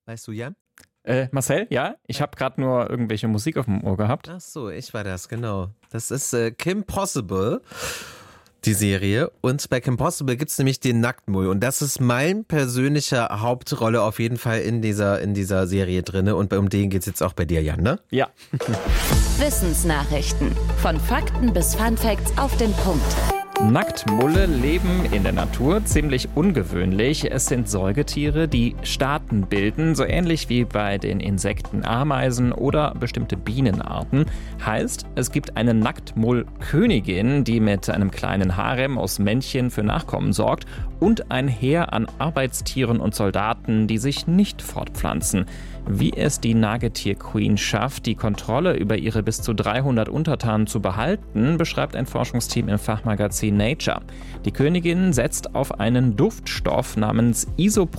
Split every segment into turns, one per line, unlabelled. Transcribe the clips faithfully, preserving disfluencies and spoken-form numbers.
Weißt du, Jan?
Äh, Marcel, ja? Ich habe gerade nur irgendwelche Musik auf dem Ohr gehabt.
Ach so, ich war das, genau. Das ist äh, Kim Possible, die Serie. Und bei Kim Possible gibt es nämlich den Nacktmull. Und das ist mein persönlicher Hauptrolle auf jeden Fall in dieser, in dieser Serie drin. Und um den geht es jetzt auch bei dir, Jan, ne?
Ja.
Wissensnachrichten. Von Fakten bis Funfacts auf den Punkt.
Nacktmulle leben in der Natur, ziemlich ungewöhnlich. Es sind Säugetiere, die Staaten bilden, so ähnlich wie bei den Insekten, Ameisen oder bestimmte Bienenarten. Heißt, es gibt eine Nacktmullkönigin, die mit einem kleinen Harem aus Männchen für Nachkommen sorgt und ein Heer an Arbeitstieren und Soldaten, die sich nicht fortpflanzen. Wie es die Nagetier-Queen schafft, die Kontrolle über ihre bis zu dreihundert Untertanen zu behalten, beschreibt ein Forschungsteam im Fachmagazin Nature. Die Königin setzt auf einen Duftstoff namens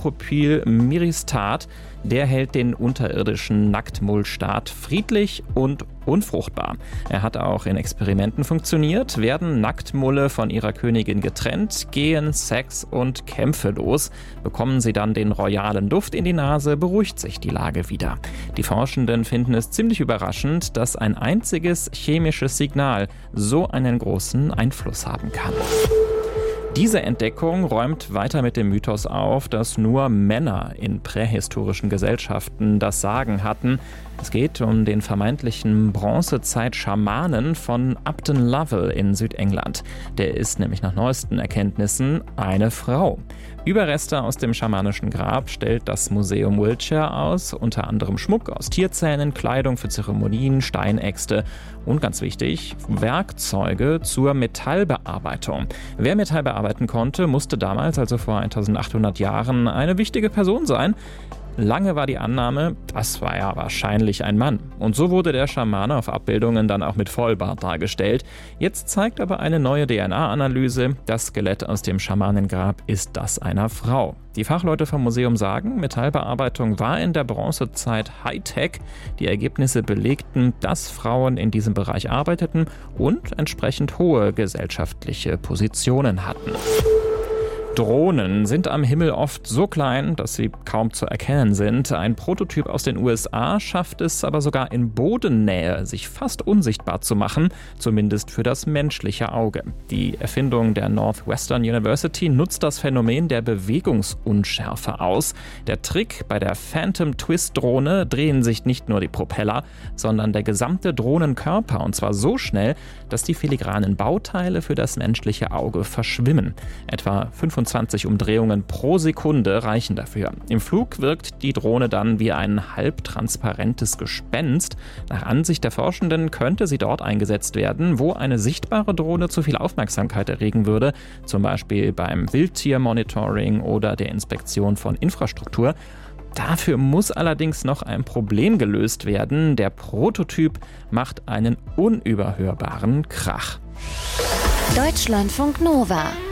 Isopropyl-Myristat. Der hält den unterirdischen Nacktmullstaat friedlich und unfruchtbar. Er hat auch in Experimenten funktioniert. Werden Nacktmulle von ihrer Königin getrennt, gehen Sex und Kämpfe los. Bekommen sie dann den royalen Duft in die Nase, beruhigt sich die Lage wieder. Die Forschenden finden es ziemlich überraschend, dass ein einziges chemisches Signal so einen großen Einfluss haben kann. Diese Entdeckung räumt weiter mit dem Mythos auf, dass nur Männer in prähistorischen Gesellschaften das Sagen hatten. Es geht um den vermeintlichen Bronzezeit-Schamanen von Upton Lovell in Südengland. Der ist nämlich nach neuesten Erkenntnissen eine Frau. Überreste aus dem schamanischen Grab stellt das Museum Wiltshire aus, unter anderem Schmuck aus Tierzähnen, Kleidung für Zeremonien, Steinäxte und ganz wichtig, Werkzeuge zur Metallbearbeitung. Wer Metall bearbeiten konnte, musste damals, also vor eintausendachthundert Jahren, eine wichtige Person sein. Lange war die Annahme, das war ja wahrscheinlich ein Mann. Und so wurde der Schamane auf Abbildungen dann auch mit Vollbart dargestellt. Jetzt zeigt aber eine neue D N A-Analyse, das Skelett aus dem Schamanengrab ist das einer Frau. Die Fachleute vom Museum sagen, Metallbearbeitung war in der Bronzezeit Hightech. Die Ergebnisse belegten, dass Frauen in diesem Bereich arbeiteten und entsprechend hohe gesellschaftliche Positionen hatten. Drohnen sind am Himmel oft so klein, dass sie kaum zu erkennen sind. Ein Prototyp aus den U S A schafft es aber sogar in Bodennähe, sich fast unsichtbar zu machen, zumindest für das menschliche Auge. Die Erfindung der Northwestern University nutzt das Phänomen der Bewegungsunschärfe aus. Der Trick: bei der Phantom Twist Drohne drehen sich nicht nur die Propeller, sondern der gesamte Drohnenkörper, und zwar so schnell, dass die filigranen Bauteile für das menschliche Auge verschwimmen. Etwa fünfundzwanzig Umdrehungen pro Sekunde reichen dafür. Im Flug wirkt die Drohne dann wie ein halbtransparentes Gespenst. Nach Ansicht der Forschenden könnte sie dort eingesetzt werden, wo eine sichtbare Drohne zu viel Aufmerksamkeit erregen würde, zum Beispiel beim Wildtiermonitoring oder der Inspektion von Infrastruktur. Dafür muss allerdings noch ein Problem gelöst werden. Der Prototyp macht einen unüberhörbaren Krach.
Deutschlandfunk Nova